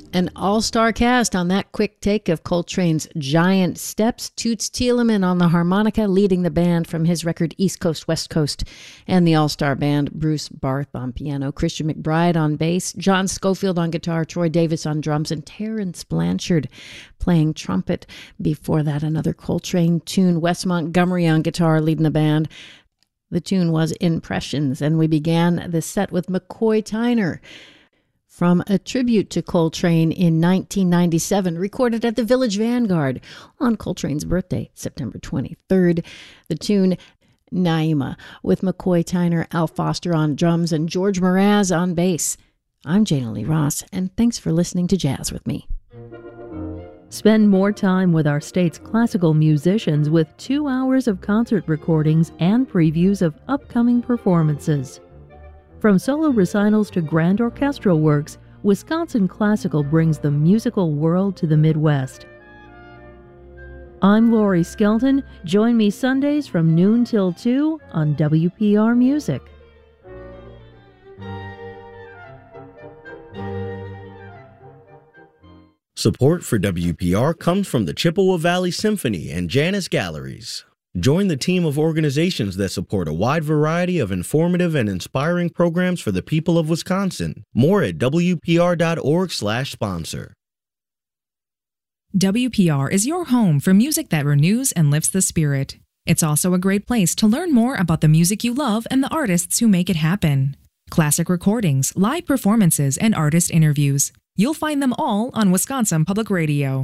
An all-star cast on that quick take of Coltrane's Giant Steps. Toots Thielemans on the harmonica, leading the band from his record East Coast, West Coast, and the all-star band Bruce Barth on piano, Christian McBride on bass, John Schofield on guitar, Troy Davis on drums, and Terrence Blanchard playing trumpet. Before that, another Coltrane tune, Wes Montgomery on guitar leading the band. The tune was Impressions, and we began the set with McCoy Tyner from a tribute to Coltrane in 1997, recorded at the Village Vanguard on Coltrane's birthday, September 23rd. The tune Naima, with McCoy Tyner, Al Foster on drums, and George Mraz on bass. I'm Jana Lee Ross, and thanks for listening to Jazz with me. Spend more time with our state's classical musicians with 2 hours of concert recordings and previews of upcoming performances. From solo recitals to grand orchestral works, Wisconsin Classical brings the musical world to the Midwest. I'm Lori Skelton. Join me Sundays from noon till 2 on WPR Music. Support for WPR comes from the Chippewa Valley Symphony and Janus Galleries. Join the team of organizations that support a wide variety of informative and inspiring programs for the people of Wisconsin. More at WPR.org/sponsor. WPR is your home for music that renews and lifts the spirit. It's also a great place to learn more about the music you love and the artists who make it happen. Classic recordings, live performances, and artist interviews. You'll find them all on Wisconsin Public Radio.